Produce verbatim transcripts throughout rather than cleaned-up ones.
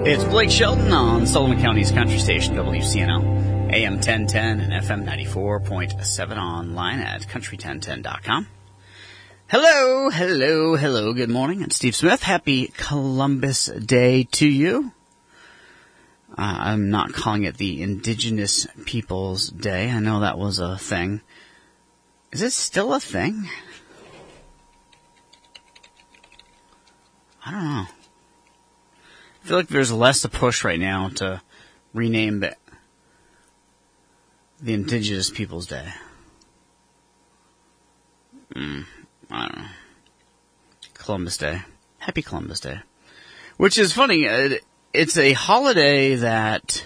It's Blake Shelton on Sullivan County's country station, W C N L, A M ten ten and F M ninety-four point seven, online at country ten ten dot com. Hello, hello, hello, good morning. It's Steve Smith. Happy Columbus Day to you. Uh, I'm not calling it the Indigenous Peoples Day. I know that was a thing. Is it still a thing? I don't know. I feel like there's less a push right now to rename the, the Indigenous Peoples Day. Mm, I don't know. Columbus Day. Happy Columbus Day. Which is funny. It, it's a holiday that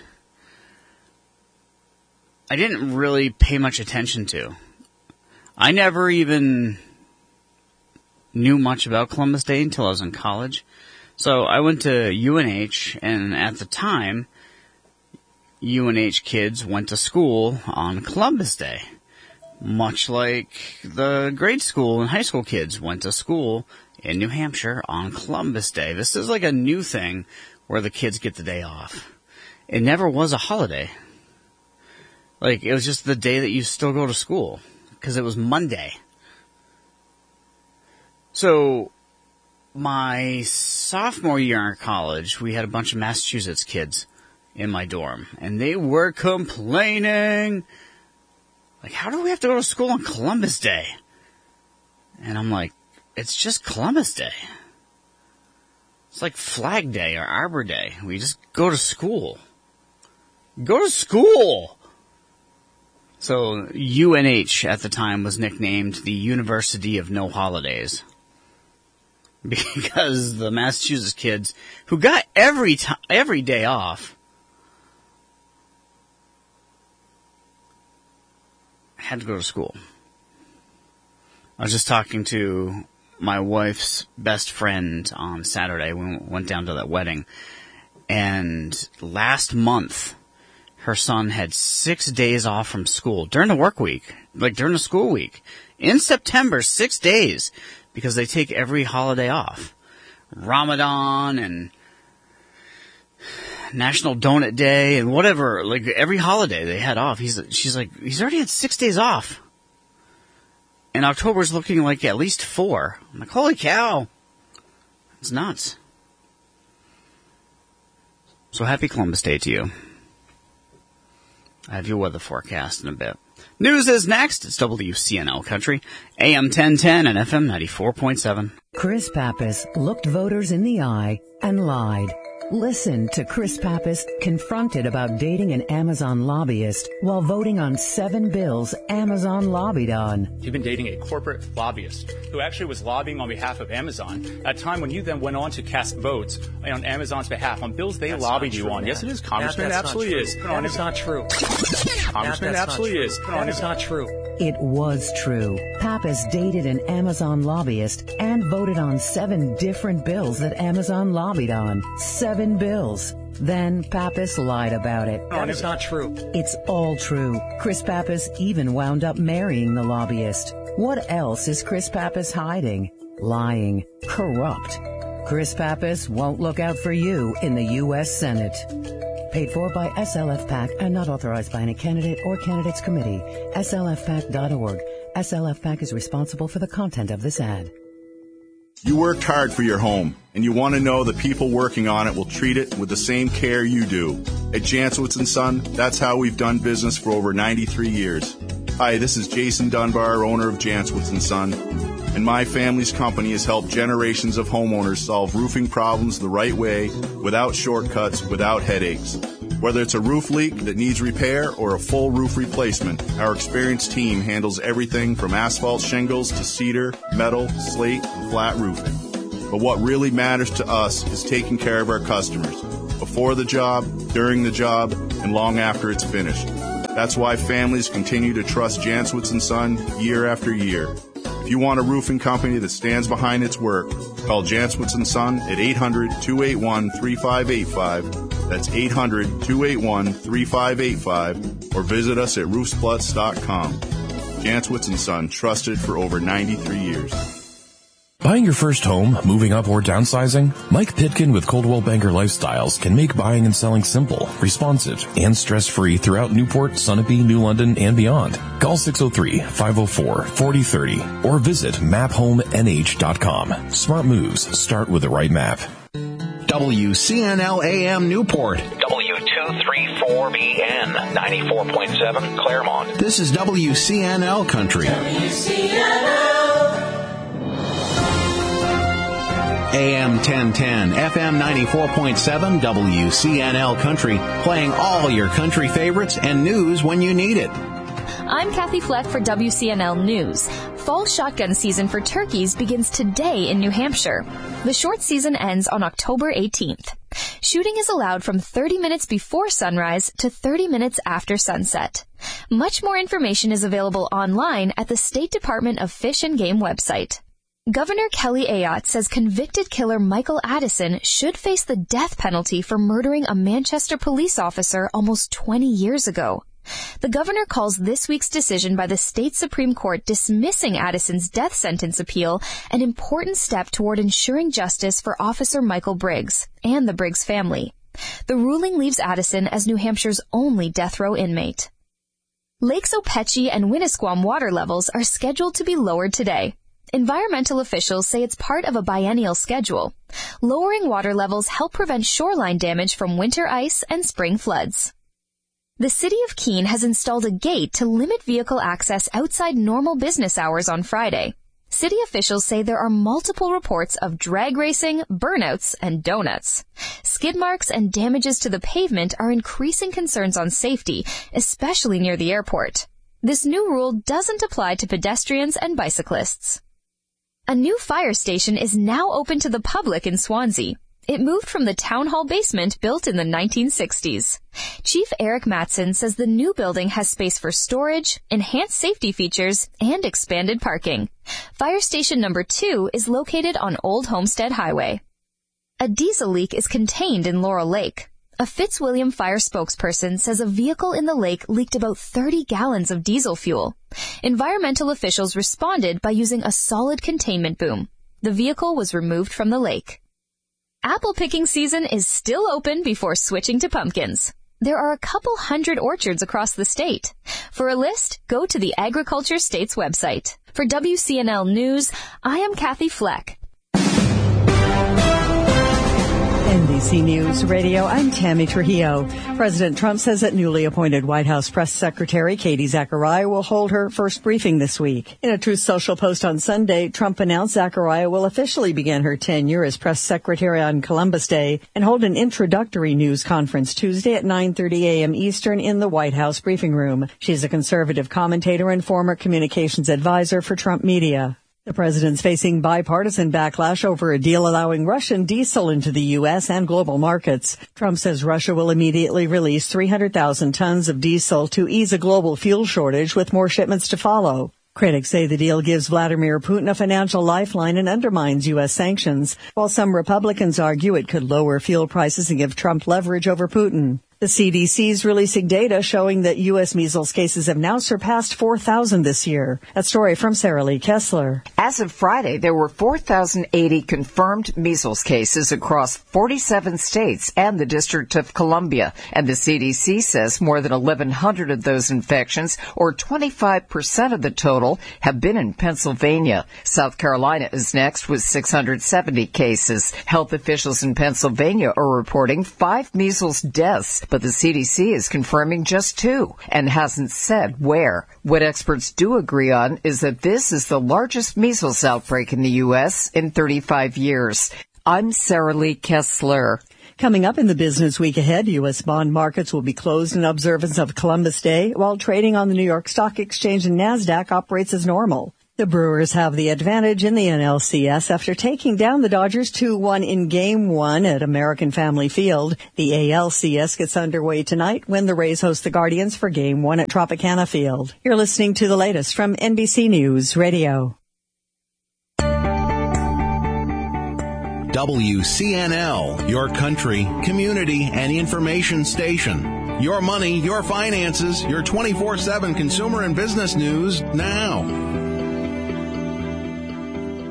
I didn't really pay much attention to. I never even knew much about Columbus Day until I was in college. So I went to U N H, and at the time, U N H kids went to school on Columbus Day. Much like the grade school and high school kids went to school in New Hampshire on Columbus Day. This is like a new thing where the kids get the day off. It never was a holiday. Like, it was just the day that you still go to school, because it was Monday. So, my sophomore year in college, we had a bunch of Massachusetts kids in my dorm, and they were complaining. Like, how do we have to go to school on Columbus Day? And I'm like, it's just Columbus Day. It's like Flag Day or Arbor Day. We just go to school. Go to school! So, U N H at the time was nicknamed the University of No Holidays. Because the Massachusetts kids, who got every t- every day off, had to go to school. I was just talking to my wife's best friend on Saturday. We went down to that wedding. And last month, her son had six days off from school during the work week, like during the school week. In September, six days. Because they take every holiday off. Ramadan and National Donut Day and whatever, like every holiday they had off. He's, she's like, he's already had six days off. And October's looking like at least four. I'm like, holy cow. It's nuts. So happy Columbus Day to you. I have your weather forecast in a bit. News is next. It's W C N L Country, A M ten ten and F M ninety-four point seven. Chris Pappas looked voters in the eye and lied. Listen to Chris Pappas confronted about dating an Amazon lobbyist while voting on seven bills Amazon lobbied on. You've been dating a corporate lobbyist who actually was lobbying on behalf of Amazon at a time when you then went on to cast votes on Amazon's behalf on bills they that's lobbied you true, on. man. Yes, it is, Congressman. That, it absolutely is. That is not true. Congressman, it absolutely is. That is not true. It was true. Pappas dated an Amazon lobbyist and voted on seven different bills that Amazon lobbied on. Seven bills. Then Pappas lied about it. That is not true. It's all true. Chris Pappas even wound up marrying the lobbyist. What else is Chris Pappas hiding? Lying. Corrupt. Chris Pappas won't look out for you in the U S Senate. Paid for by S L F PAC and not authorized by any candidate or candidates committee. S L F pac dot org. S L F PAC is responsible for the content of this ad. You worked hard for your home, and you want to know the people working on it will treat it with the same care you do. At Janczewicz and Son, that's how we've done business for over ninety-three years. Hi, this is Jason Dunbar, owner of Janczewicz and Son, and my family's company has helped generations of homeowners solve roofing problems the right way, without shortcuts, without headaches. Whether it's a roof leak that needs repair or a full roof replacement, our experienced team handles everything from asphalt shingles to cedar, metal, slate, and flat roofing. But what really matters to us is taking care of our customers, before the job, during the job, and long after it's finished. That's why families continue to trust Janczewicz and Son year after year. If you want a roofing company that stands behind its work, call Janczewicz and Son at eight hundred, two eight one, three five eight five. That's eight hundred, two eight one, three five eight five, or visit us at roofsplutz dot com. Janczewicz and Son, trusted for over ninety-three years. Buying your first home, moving up, or downsizing? Mike Pitkin with Coldwell Banker Lifestyles can make buying and selling simple, responsive, and stress-free throughout Newport, Sunapee, New London, and beyond. Call six oh three, five oh four, four oh three oh or visit map home n h dot com. Smart moves start with the right map. W C N L A M Newport. W two three four B N, ninety-four point seven Claremont. This is W C N L Country. W C N L. A M ten ten, F M ninety-four point seven, W C N L Country, playing all your country favorites and news when you need it. I'm Kathy Fleck for W C N L News. Fall shotgun season for turkeys begins today in New Hampshire. The short season ends on October eighteenth. Shooting is allowed from thirty minutes before sunrise to thirty minutes after sunset. Much more information is available online at the State Department of Fish and Game website. Governor Kelly Ayotte says convicted killer Michael Addison should face the death penalty for murdering a Manchester police officer almost twenty years ago. The governor calls this week's decision by the state Supreme Court dismissing Addison's death sentence appeal an important step toward ensuring justice for Officer Michael Briggs and the Briggs family. The ruling leaves Addison as New Hampshire's only death row inmate. Lakes Opechee and Winnisquam water levels are scheduled to be lowered today. Environmental officials say it's part of a biennial schedule. Lowering water levels help prevent shoreline damage from winter ice and spring floods. The City of Keene has installed a gate to limit vehicle access outside normal business hours on Friday. City officials say there are multiple reports of drag racing, burnouts, and donuts. Skid marks and damages to the pavement are increasing concerns on safety, especially near the airport. This new rule doesn't apply to pedestrians and bicyclists. A new fire station is now open to the public in Swansea. It moved from the town hall basement built in the nineteen sixties. Chief Eric Matson says the new building has space for storage, enhanced safety features, and expanded parking. Fire station number two is located on Old Homestead Highway. A diesel leak is contained in Laurel Lake. A Fitzwilliam Fire spokesperson says a vehicle in the lake leaked about thirty gallons of diesel fuel. Environmental officials responded by using a solid containment boom. The vehicle was removed from the lake. Apple picking season is still open before switching to pumpkins. There are a couple hundred orchards across the state. For a list, go to the Agriculture State's website. For W C N L News, I am Kathy Fleck. N B C News Radio, I'm Tammy Trujillo. President Trump says that newly appointed White House Press Secretary Katie Zachariah will hold her first briefing this week. In a Truth Social post on Sunday, Trump announced Zachariah will officially begin her tenure as press secretary on Columbus Day and hold an introductory news conference Tuesday at nine thirty a.m. Eastern in the White House briefing room. She's a conservative commentator and former communications advisor for Trump Media. The president's facing bipartisan backlash over a deal allowing Russian diesel into the U S and global markets. Trump says Russia will immediately release three hundred thousand tons of diesel to ease a global fuel shortage, with more shipments to follow. Critics say the deal gives Vladimir Putin a financial lifeline and undermines U S sanctions, while some Republicans argue it could lower fuel prices and give Trump leverage over Putin. The C D C is releasing data showing that U S measles cases have now surpassed four thousand this year. A story from Sarah Lee Kessler. As of Friday, there were four thousand eighty confirmed measles cases across forty-seven states and the District of Columbia. And the C D C says more than eleven hundred of those infections, or twenty-five percent of the total, have been in Pennsylvania. South Carolina is next with six hundred seventy cases. Health officials in Pennsylvania are reporting five measles deaths, but the C D C is confirming just two and hasn't said where. What experts do agree on is that this is the largest measles outbreak in the U S in thirty-five years. I'm Sarah Lee Kessler. Coming up in the business week ahead, U S bond markets will be closed in observance of Columbus Day, while trading on the New York Stock Exchange and NASDAQ operates as normal. The Brewers have the advantage in the N L C S after taking down the Dodgers two one in Game one at American Family Field. The A L C S gets underway tonight when the Rays host the Guardians for Game one at Tropicana Field. You're listening to the latest from N B C News Radio. W C N L, your country, community, and information station. Your money, your finances, your twenty-four seven consumer and business news now.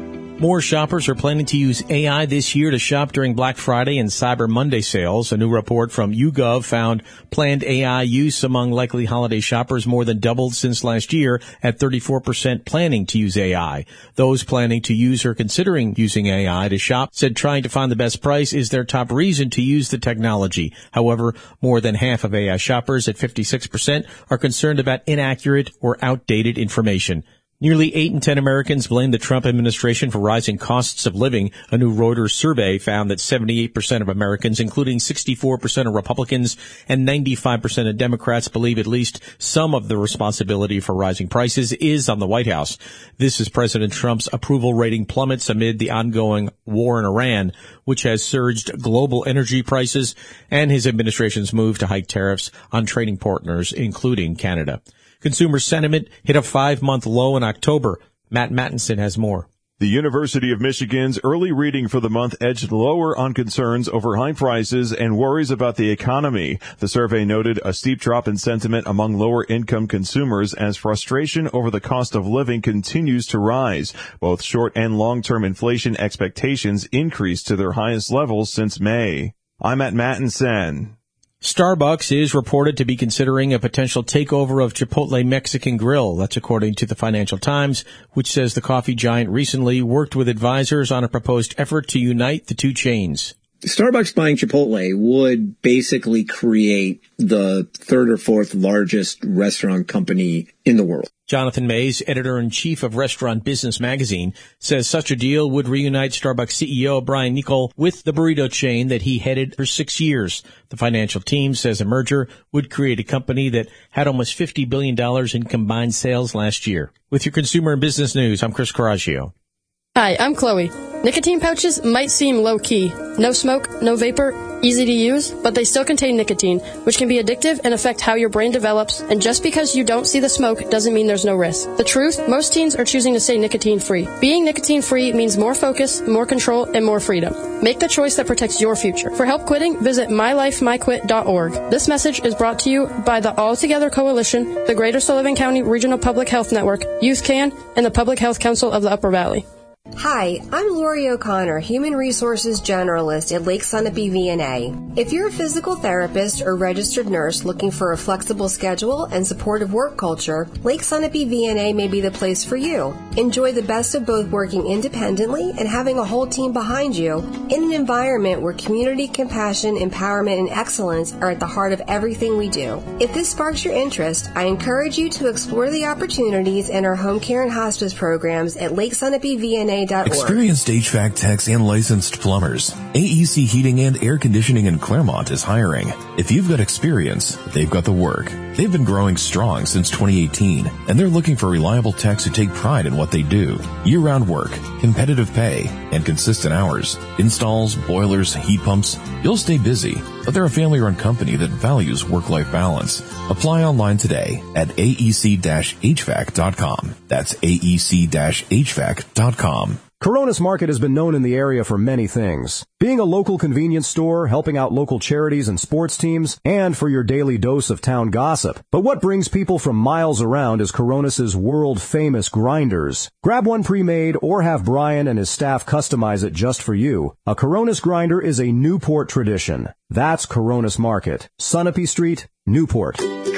More shoppers are planning to use A I this year to shop during Black Friday and Cyber Monday sales. A new report from YouGov found planned A I use among likely holiday shoppers more than doubled since last year at thirty-four percent planning to use A I. Those planning to use or considering using A I to shop said trying to find the best price is their top reason to use the technology. However, more than half of A I shoppers at fifty-six percent are concerned about inaccurate or outdated information. Nearly eight in ten Americans blame the Trump administration for rising costs of living. A new Reuters survey found that seventy-eight percent of Americans, including sixty-four percent of Republicans and ninety-five percent of Democrats, believe at least some of the responsibility for rising prices is on the White House. This is President Trump's approval rating plummets amid the ongoing war in Iran, which has surged global energy prices, and his administration's move to hike tariffs on trading partners, including Canada. Consumer sentiment hit a five-month low in October. Matt Mattinson has more. The University of Michigan's early reading for the month edged lower on concerns over high prices and worries about the economy. The survey noted a steep drop in sentiment among lower-income consumers as frustration over the cost of living continues to rise. Both short- and long-term inflation expectations increased to their highest levels since May. I'm Matt Mattinson. Starbucks is reported to be considering a potential takeover of Chipotle Mexican Grill. That's according to the Financial Times, which says the coffee giant recently worked with advisors on a proposed effort to unite the two chains. Starbucks buying Chipotle would basically create the third or fourth largest restaurant company in the world. Jonathan Mays, editor-in-chief of Restaurant Business Magazine, says such a deal would reunite Starbucks C E O Brian Niccol with the burrito chain that he headed for six years. The financial team says a merger would create a company that had almost fifty billion dollars in combined sales last year. With your consumer and business news, I'm Chris Coraggio. Hi, I'm Chloe. Nicotine pouches might seem low-key. No smoke, no vapor, easy to use, but they still contain nicotine, which can be addictive and affect how your brain develops, and just because you don't see the smoke doesn't mean there's no risk. The truth, most teens are choosing to stay nicotine-free. Being nicotine-free means more focus, more control, and more freedom. Make the choice that protects your future. For help quitting, visit my life my quit dot org. This message is brought to you by the All Together Coalition, the Greater Sullivan County Regional Public Health Network, Youth Can, and the Public Health Council of the Upper Valley. Hi, I'm Lori O'Connor, Human Resources Generalist at Lake Sunapee V N A. If you're a physical therapist or registered nurse looking for a flexible schedule and supportive work culture, Lake Sunapee V N A may be the place for you. Enjoy the best of both working independently and having a whole team behind you in an environment where community, compassion, empowerment, and excellence are at the heart of everything we do. If this sparks your interest, I encourage you to explore the opportunities in our home care and hospice programs at Lake Sunapee V N A. Experienced H V A C techs and licensed plumbers. A E C Heating and Air Conditioning in Claremont is hiring. If you've got experience, they've got the work. They've been growing strong since twenty eighteen, and they're looking for reliable techs who take pride in what they do. Year-round work, competitive pay, and consistent hours. Installs, boilers, heat pumps. You'll stay busy, but they're a family-run company that values work-life balance. Apply online today at A E C H V A C dot com. That's A E C H V A C dot com. Coronas Market has been known in the area for many things. Being a local convenience store, helping out local charities and sports teams, and for your daily dose of town gossip. But what brings people from miles around is Coronas' world-famous grinders. Grab one pre-made or have Brian and his staff customize it just for you. A Coronas grinder is a Newport tradition. That's Coronas Market. Sunapee Street, Newport.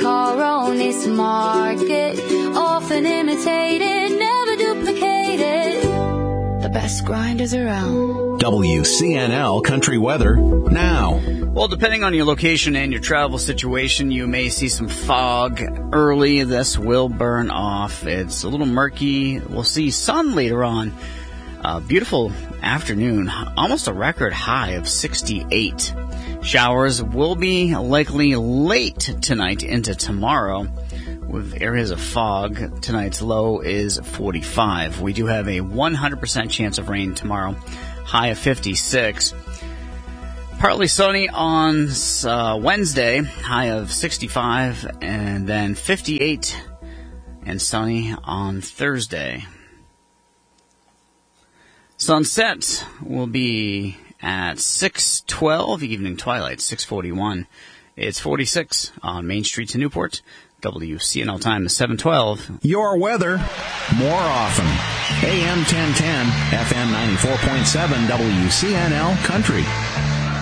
Coronas Market, often imitated, never duplicated. The best grinders around. W C N L Country Weather now. Well, depending on your location and your travel situation, you may see some fog early. This will burn off. It's a little murky. We'll see sun later on. Uh, beautiful afternoon. Almost a record high of sixty-eight. Showers will be likely late tonight into tomorrow, with areas of fog. Tonight's low is forty-five. We do have a one hundred percent chance of rain tomorrow, high of fifty-six. Partly sunny on uh, Wednesday, high of sixty-five, and then fifty-eight, and sunny on Thursday. Sunset will be at six twelve, evening twilight, six forty-one. It's forty-six on Main Street to Newport. W C N L time is seven twelve. Your weather, more often. A M ten ten, F M ninety-four point seven, W C N L Country.